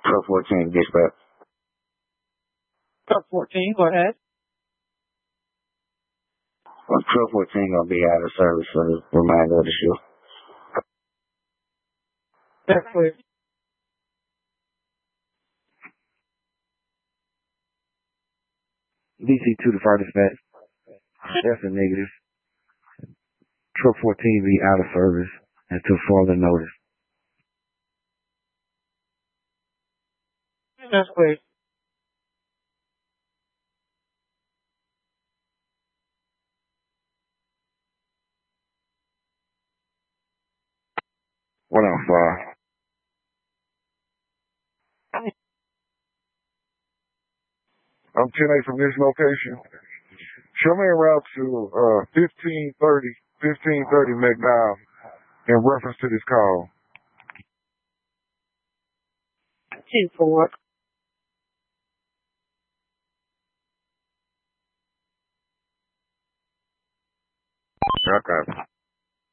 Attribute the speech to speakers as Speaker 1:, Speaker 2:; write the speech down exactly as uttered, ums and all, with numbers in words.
Speaker 1: Truck fourteen, dispatch.
Speaker 2: Truck fourteen, go ahead.
Speaker 1: Well, Truck fourteen gonna be out of service for the remainder of the shift.
Speaker 2: That's clear.
Speaker 3: D C two to fire dispatch. That's a negative. Truck fourteen be out of service until further notice.
Speaker 2: That's clear.
Speaker 3: What else, uh?
Speaker 4: I'm ten eight from this location. Show me a route to uh fifteen thirty, fifteen thirty McDowell in reference to this call.
Speaker 2: ten four.
Speaker 3: Okay.